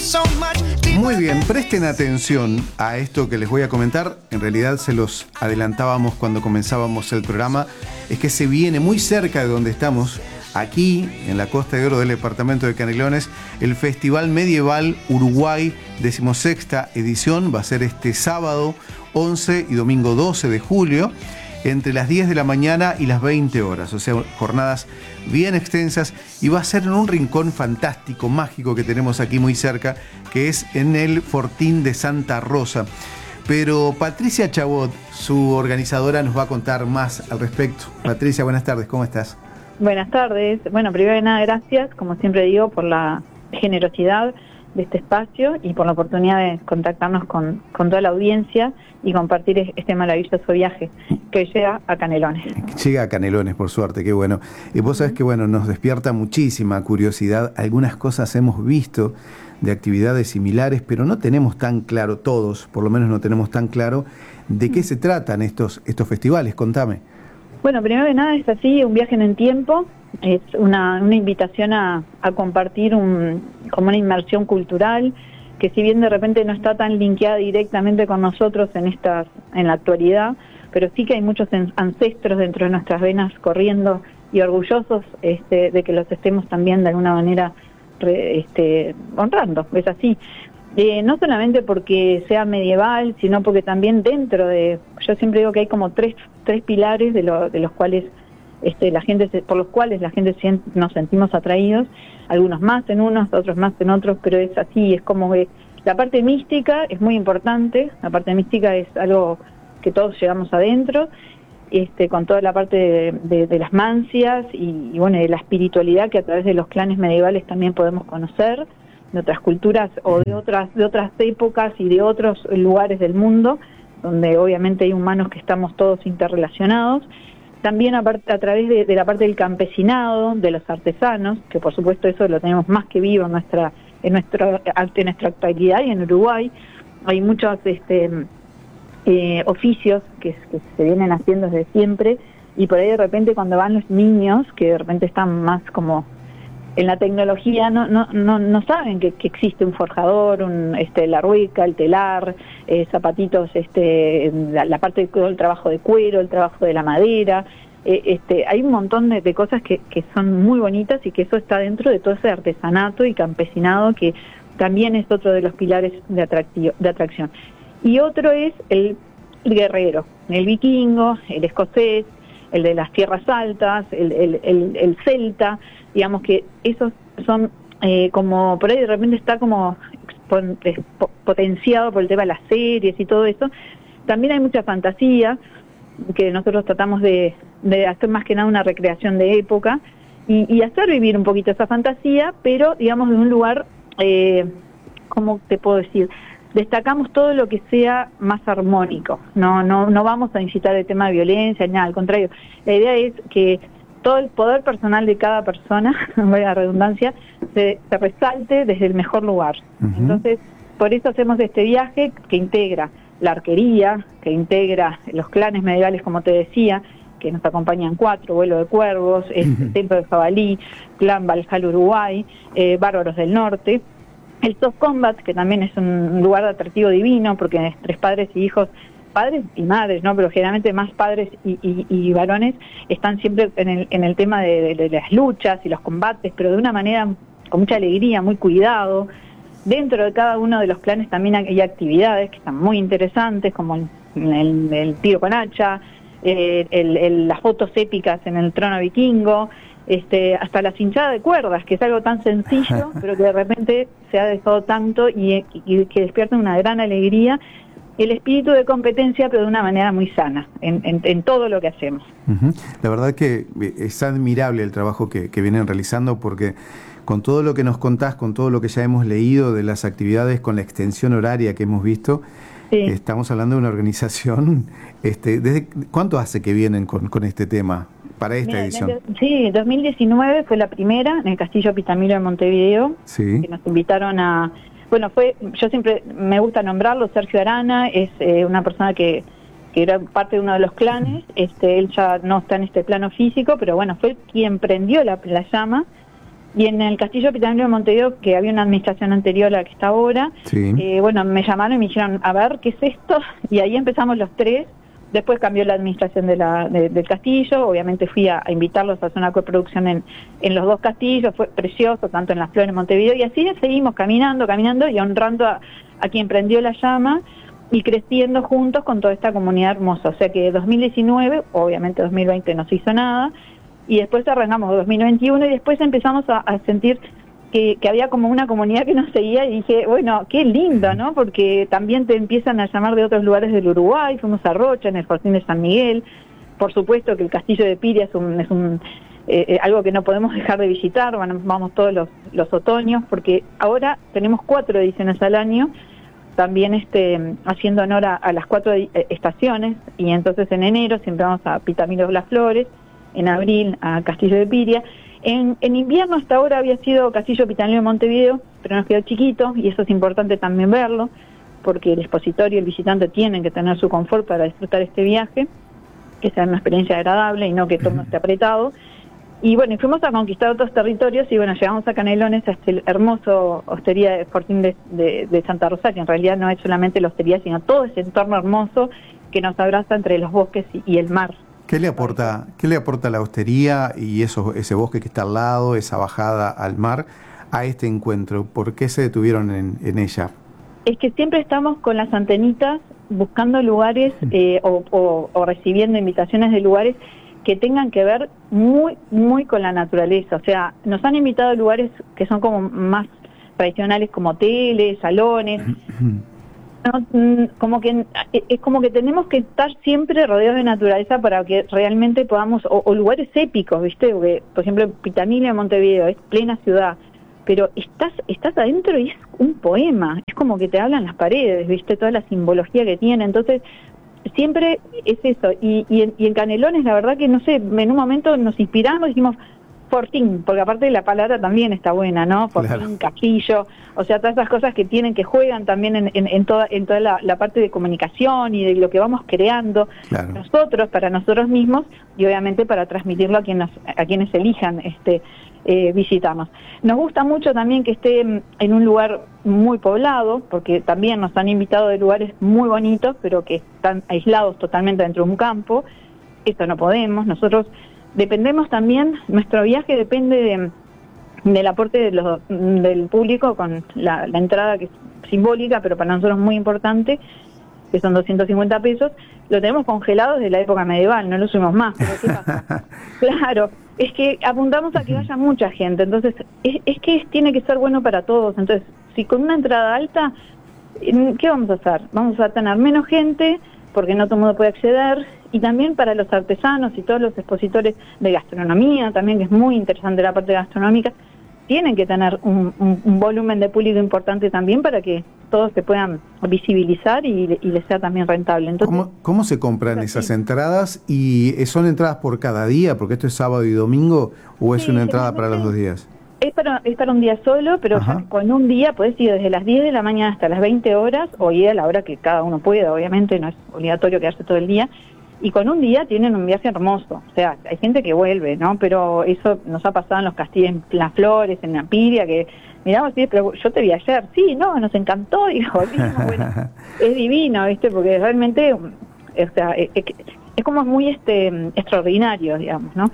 Muy bien, presten atención a esto que les voy a comentar. En realidad se los adelantábamos cuando comenzábamos el programa. Es que se viene muy cerca de donde estamos, aquí en la Costa de Oro del departamento de Canelones, el Festival Medieval Uruguay, 16ª edición. Va a ser este sábado 11 y domingo 12 de julio, entre las 10 de la mañana y las 20 horas. O sea, jornadas bien extensas, y va a ser en un rincón fantástico, mágico que tenemos aquí muy cerca, que es en el Fortín de Santa Rosa. Pero Patricia Chabot, su organizadora, nos va a contar más al respecto. Patricia, buenas tardes, ¿cómo estás? Buenas tardes. Bueno, primero de nada, gracias, como siempre digo, por la generosidad de este espacio y por la oportunidad de contactarnos con toda la audiencia y compartir este maravilloso viaje que llega a Canelones. Llega a Canelones, por suerte, qué bueno. Y vos sabés que, bueno, nos despierta muchísima curiosidad. Algunas cosas hemos visto de actividades similares, pero no tenemos tan claro, todos, por lo menos no tenemos tan claro, de qué se tratan estos festivales. Contame. Bueno, primero de nada es así, un viaje en el tiempo, es una invitación a compartir como una inmersión cultural, que si bien de repente no está tan linkeada directamente con nosotros en la actualidad, pero sí que hay muchos ancestros dentro de nuestras venas corriendo y orgullosos de que los estemos también de alguna manera honrando, es así. No solamente porque sea medieval, sino porque también dentro de, yo siempre digo que hay como tres pilares de los cuales por los cuales la gente nos sentimos atraídos, algunos más en unos, otros más en otros, pero es así, es como que la parte mística es muy importante. La parte mística es algo que todos llevamos adentro, con toda la parte de las mancias y bueno, de la espiritualidad que a través de los clanes medievales también podemos conocer, de otras culturas o de otras épocas y de otros lugares del mundo, donde obviamente hay humanos que estamos todos interrelacionados. También a través de la parte del campesinado, de los artesanos, que por supuesto eso lo tenemos más que vivo en nuestra actualidad, y en Uruguay hay muchos oficios que se vienen haciendo desde siempre, y por ahí de repente cuando van los niños, que de repente están más como en la tecnología, no saben que existe un forjador, la rueca, el telar, zapatitos, la parte de todo el trabajo de cuero, el trabajo de la madera. Hay un montón de cosas que son muy bonitas, y que eso está dentro de todo ese artesanato y campesinado, que también es otro de los pilares de atracción. Y otro es el guerrero, el vikingo, el escocés, el de las tierras altas, el celta. Digamos que esos son como por ahí de repente está como potenciado por el tema de las series y todo eso. También hay mucha fantasía, que nosotros tratamos de hacer más que nada una recreación de época y hacer vivir un poquito esa fantasía, pero digamos de un lugar, ¿cómo te puedo decir? Destacamos todo lo que sea más armónico. No vamos a incitar el tema de violencia, nada, al contrario. La idea es que todo el poder personal de cada persona, vaya redundancia, se resalte desde el mejor lugar. Entonces, por eso hacemos este viaje que integra la arquería, que integra los clanes medievales, como te decía, que nos acompañan 4, Vuelo de Cuervos, Templo de Jabalí, Clan Valhalla Uruguay, Bárbaros del Norte, el Soft Combat, que también es un lugar de atractivo divino, porque entre padres y hijos, padres y madres, ¿no? Pero generalmente más padres y varones están siempre en el tema de las luchas y los combates, pero de una manera con mucha alegría, muy cuidado. Dentro de cada uno de los clanes también hay actividades que están muy interesantes, como el tiro con hacha, las fotos épicas en el trono vikingo, hasta la cinchada de cuerdas, que es algo tan sencillo, pero que de repente se ha dejado tanto y que despierta una gran alegría. El espíritu de competencia, pero de una manera muy sana, en todo lo que hacemos. La verdad que es admirable el trabajo que vienen realizando, porque con todo lo que nos contás, con todo lo que ya hemos leído de las actividades, con la extensión horaria que hemos visto, sí, estamos hablando de una organización. ¿Desde cuánto hace que vienen con este tema para esta edición? Sí, 2019 fue la primera, en el Castillo Pitamilo de Montevideo, sí, que nos invitaron a... Bueno, yo siempre me gusta nombrarlo, Sergio Arana, es una persona que era parte de uno de los clanes, él ya no está en este plano físico, pero bueno, fue quien prendió la llama, Y en el Castillo Epitanio de Montevideo, que había una administración anterior a la que está ahora, Sí. bueno, me llamaron y me dijeron, a ver, ¿qué es esto? Y ahí empezamos los tres. Después cambió la administración del castillo, obviamente fui a invitarlos a hacer una coproducción en los dos castillos, fue precioso, tanto en Las Flores, Montevideo, y así seguimos caminando y honrando a quien prendió la llama y creciendo juntos con toda esta comunidad hermosa. O sea que 2019, obviamente 2020 no se hizo nada, y después arrancamos 2021 y después empezamos a sentir que había como una comunidad que nos seguía y dije, bueno, qué lindo, ¿no? Porque también te empiezan a llamar de otros lugares del Uruguay, fuimos a Rocha, en el Fortín de San Miguel, por supuesto que el Castillo de Piria es algo que no podemos dejar de visitar, vamos todos los otoños, porque ahora tenemos 4 ediciones al año, también haciendo honor a las 4 estaciones, y entonces en enero siempre vamos a Pitamilo Las Flores, en abril a Castillo de Piria. En invierno hasta ahora había sido Castillo Epitanio de Montevideo, pero nos quedó chiquito y eso es importante también verlo, porque el expositor y el visitante tienen que tener su confort para disfrutar este viaje, que sea una experiencia agradable y no que todo esté apretado. Y bueno, fuimos a conquistar otros territorios y bueno, llegamos a Canelones, a este hermoso hostería de Fortín de Santa Rosa, que en realidad no es solamente la hostería, sino todo ese entorno hermoso que nos abraza entre los bosques y el mar. ¿Qué le aporta la hostería y ese bosque que está al lado, esa bajada al mar, a este encuentro? ¿Por qué se detuvieron en ella? Es que siempre estamos con las antenitas buscando lugares o recibiendo invitaciones de lugares que tengan que ver muy, muy con la naturaleza. O sea, nos han invitado a lugares que son como más tradicionales, como hoteles, salones. Como que es como que tenemos que estar siempre rodeados de naturaleza para que realmente podamos, o lugares épicos, ¿viste? Porque, por ejemplo, Pitamilo de Montevideo es plena ciudad, pero estás adentro y es un poema, es como que te hablan las paredes, ¿viste? Toda la simbología que tiene, entonces siempre es eso. Y en Canelones, la verdad que no sé, en un momento nos inspiramos y dijimos Fortín, porque aparte de la palabra también está buena, ¿no? Fortín, claro. Castillo, o sea, todas esas cosas que juegan también en toda la parte de comunicación y de lo que vamos creando, claro, nosotros, para nosotros mismos, y obviamente para transmitirlo a quienes elijan visitarnos. Nos gusta mucho también que esté en un lugar muy poblado, porque también nos han invitado de lugares muy bonitos, pero que están aislados totalmente dentro de un campo. Esto no podemos, nosotros dependemos también, nuestro viaje depende del aporte del público con la entrada, que es simbólica, pero para nosotros muy importante, que son 250 pesos, lo tenemos congelado desde la época medieval, no lo subimos más, pero ¿qué pasa? Claro, es que apuntamos a que vaya mucha gente, entonces es que tiene que ser bueno para todos, entonces si con una entrada alta, ¿qué vamos a hacer? Vamos a tener menos gente, porque no todo el mundo puede acceder, y también para los artesanos y todos los expositores de gastronomía, también que es muy interesante la parte gastronómica, tienen que tener un volumen de público importante también para que todos se puedan visibilizar y les sea también rentable. Entonces, ¿Cómo se compran esas entradas? ¿Y son entradas por cada día? Porque esto es sábado y domingo, ¿o es una entrada para los 2 días? Es para un día solo, pero ya con un día puedes ir desde las 10 de la mañana hasta las 20 horas, o ir a la hora que cada uno pueda, obviamente, no es obligatorio quedarse todo el día, y con un día tienen un viaje hermoso. O sea, hay gente que vuelve, ¿no? Pero eso nos ha pasado en los castillos, en Las Flores, en Piria, que miramos y pero yo te vi ayer. Sí, no, nos encantó, y volvimos, bueno, es divino, ¿viste? Porque realmente, o sea, es como muy extraordinario, digamos, ¿no?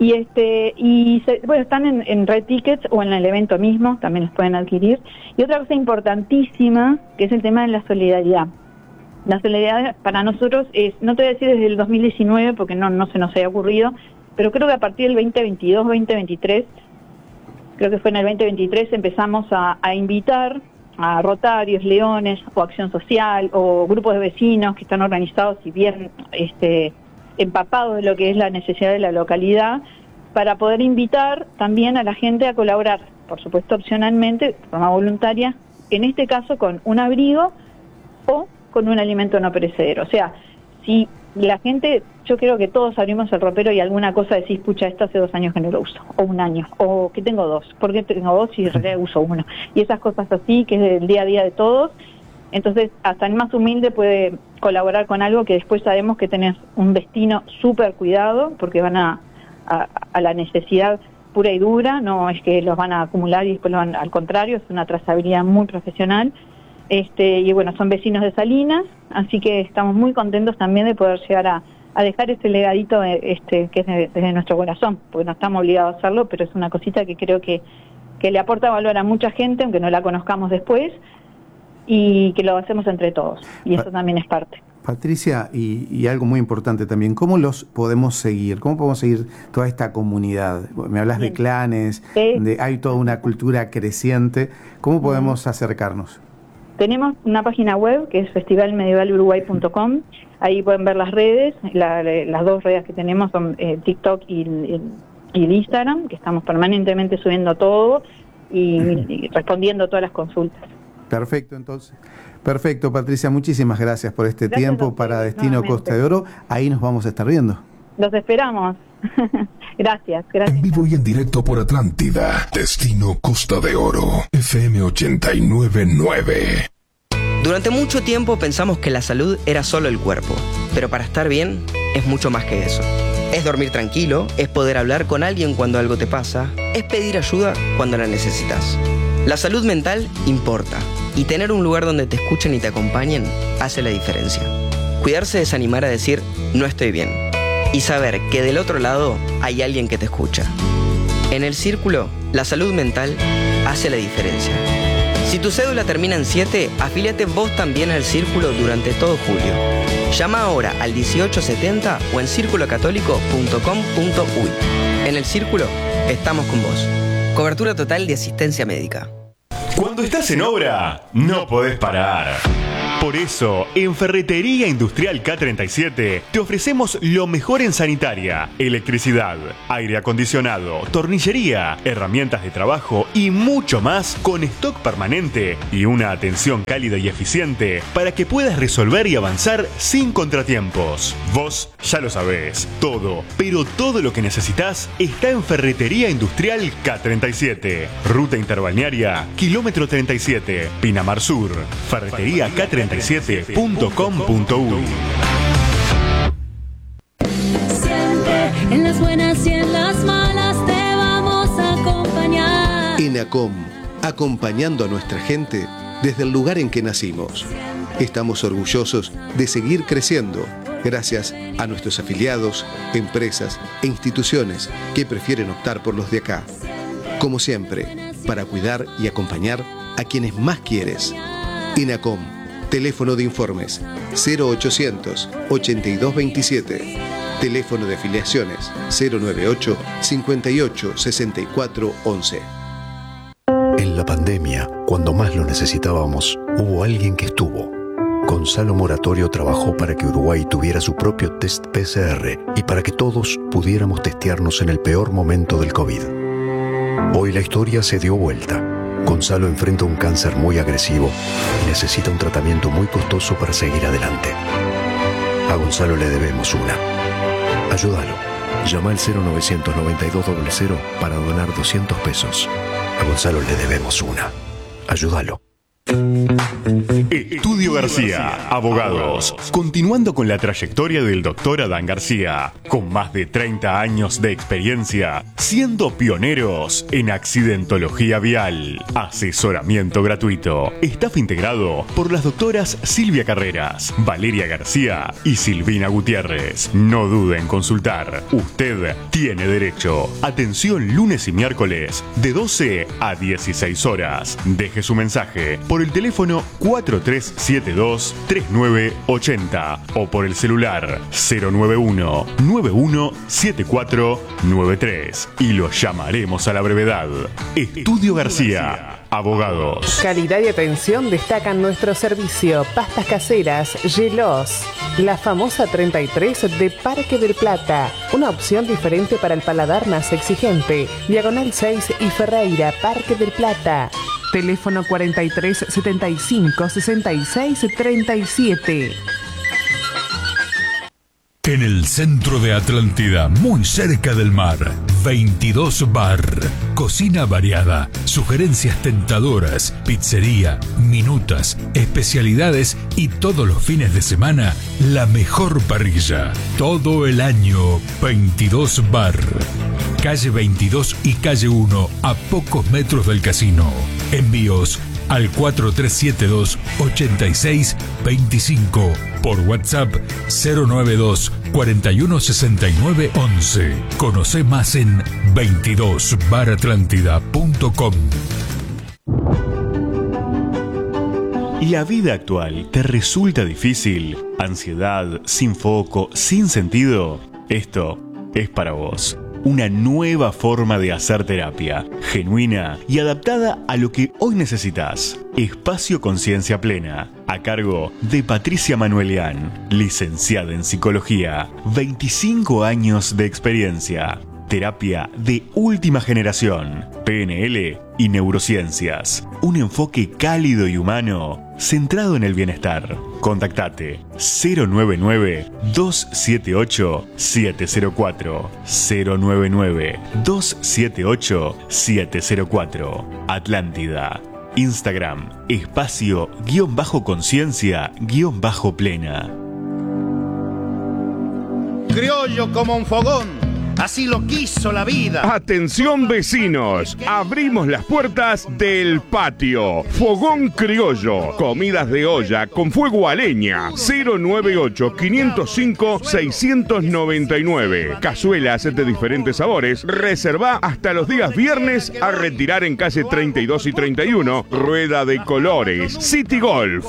Bueno, están en Red Tickets o en el evento mismo, también los pueden adquirir. Y otra cosa importantísima, que es el tema de la solidaridad. La solidaridad para nosotros es, no te voy a decir desde el 2019 porque no se nos haya ocurrido, pero creo que a partir del 2022, 2023, creo que fue en el 2023, empezamos a invitar a Rotarios, Leones o Acción Social o grupos de vecinos que están organizados y bien empapados de lo que es la necesidad de la localidad, para poder invitar también a la gente a colaborar, por supuesto opcionalmente, de forma voluntaria, en este caso con un abrigo o con un alimento no perecedero. O sea, si la gente, yo creo que todos abrimos el ropero y alguna cosa decís, pucha, esto hace 2 años que no lo uso, o 1 año, o que tengo 2, ¿por qué tengo 2 si en realidad uso 1? Y esas cosas así, que es del día a día de todos. Entonces, hasta el más humilde puede colaborar con algo que después sabemos que tenés un destino súper cuidado, porque van a la necesidad pura y dura, no es que los van a acumular y después al contrario, es una trazabilidad muy profesional. Y bueno, son vecinos de Salinas, así que estamos muy contentos también de poder llegar a dejar este legadito que es desde nuestro corazón, porque no estamos obligados a hacerlo, pero es una cosita que creo que le aporta valor a mucha gente, aunque no la conozcamos después, y que lo hacemos entre todos, y eso también es parte. Patricia, y algo muy importante también, ¿cómo los podemos seguir? ¿Cómo podemos seguir toda esta comunidad? Me hablas de clanes, hay toda una cultura creciente. ¿Cómo podemos acercarnos? Tenemos una página web que es festivalmedievaluruguay.com. Ahí pueden ver las redes. Las dos redes que tenemos son TikTok y el Instagram, que estamos permanentemente subiendo todo y respondiendo todas las consultas. Perfecto, entonces. Perfecto, Patricia, muchísimas gracias por este tiempo para Destino Costa de Oro. Ahí nos vamos a estar viendo. Los esperamos. Gracias. En vivo y en directo por Atlántida. Destino Costa de Oro. FM 89.9. Durante mucho tiempo pensamos que la salud era solo el cuerpo, pero para estar bien es mucho más que eso. Es dormir tranquilo, es poder hablar con alguien cuando algo te pasa, es pedir ayuda cuando la necesitas. La salud mental importa, y tener un lugar donde te escuchen y te acompañen hace la diferencia. Cuidarse es animar a decir, no estoy bien, y saber que del otro lado hay alguien que te escucha. En el Círculo, la salud mental hace la diferencia. Si tu cédula termina en 7, afíliate vos también al Círculo durante todo julio. Llama ahora al 1870 o en circulocatólico.com.uy. En el Círculo, estamos con vos. Cobertura total de asistencia médica. Cuando estás en obra, no podés parar. Por eso, en Ferretería Industrial K37 te ofrecemos lo mejor en sanitaria, electricidad, aire acondicionado, tornillería, herramientas de trabajo y mucho más con stock permanente y una atención cálida y eficiente para que puedas resolver y avanzar sin contratiempos. Vos ya lo sabés, todo, pero todo lo que necesitas está en Ferretería Industrial K37. Ruta Interbalnearia, kilómetro 37, Pinamar Sur. Ferretería K37.com.uy. Siempre en las buenas y en las malas te vamos a acompañar. ENACOM, acompañando a nuestra gente desde el lugar en que nacimos. Estamos orgullosos de seguir creciendo gracias a nuestros afiliados, empresas e instituciones que prefieren optar por los de acá. Como siempre, para cuidar y acompañar a quienes más quieres. ENACOM. Teléfono de informes 0800 8227. Teléfono de afiliaciones 098 58 64 11. En la pandemia, cuando más lo necesitábamos, hubo alguien que estuvo. Gonzalo Moratorio trabajó para que Uruguay tuviera su propio test PCR y para que todos pudiéramos testearnos en el peor momento del COVID. Hoy la historia se dio vuelta. Gonzalo enfrenta un cáncer muy agresivo y necesita un tratamiento muy costoso para seguir adelante. A Gonzalo le debemos una. Ayúdalo. Llama al 099200 para donar 200 pesos. A Gonzalo le debemos una. Ayúdalo. Estudio García, abogados. Continuando con la trayectoria del doctor Adán García, con más de 30 años de experiencia, siendo pioneros en accidentología vial. Asesoramiento gratuito. Staff integrado por las doctoras Silvia Carreras, Valeria García y Silvina Gutiérrez. No dude en consultar. Usted tiene derecho. Atención lunes y miércoles de 12 a 16 horas. Deje su mensaje por el teléfono 4372-3980 o por el celular 091-917493 y lo llamaremos a la brevedad. Estudio García, abogados. Calidad y atención destacan nuestro servicio. Pastas caseras, Gelos, la famosa 33 de Parque del Plata. Una opción diferente para el paladar más exigente. Diagonal 6 y Ferreira, Parque del Plata. Teléfono 43 75 66 37. En el centro de Atlántida, muy cerca del mar, 22 Bar. Cocina variada, sugerencias tentadoras, pizzería, minutas, especialidades y todos los fines de semana, la mejor parrilla. Todo el año, 22 Bar. calle 22 y calle 1, a pocos metros del casino. Envíos al 4372-8625. Por WhatsApp 092-416911. Conoce más en 22baratlantida.com. ¿La vida actual te resulta difícil? ¿Ansiedad, sin foco, sin sentido? Esto es para vos. Una nueva forma de hacer terapia, genuina y adaptada a lo que hoy necesitas. Espacio Conciencia Plena, a cargo de Patricia Manuelian, licenciada en Psicología, 25 años de experiencia. Terapia de última generación, PNL y neurociencias. Un enfoque cálido y humano, centrado en el bienestar. Contactate 099-278-704. 099-278-704. Atlántida. Instagram, espacio-conciencia-plena. Criollo como un fogón. Así lo quiso la vida. Atención vecinos, abrimos las puertas del patio. Fogón Criollo, comidas de olla con fuego a leña. 098-505-699. Cazuelas de diferentes sabores. Reserva hasta los días viernes a retirar en calle 32 y 31. Rueda de colores. City Golf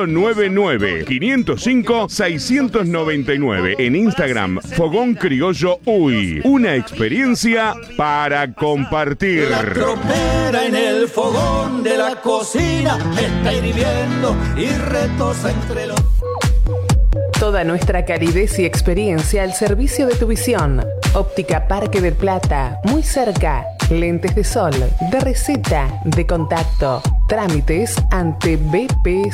099-505-699. En Instagram, Fogón Criollo Uy. Una experiencia para compartir. La tropera en el fogón de la cocina está hirviendo y retosa entre los... Toda nuestra calidez y experiencia al servicio de tu visión. Óptica Parque del Plata, muy cerca. Lentes de sol, de receta, de contacto. Trámites ante BP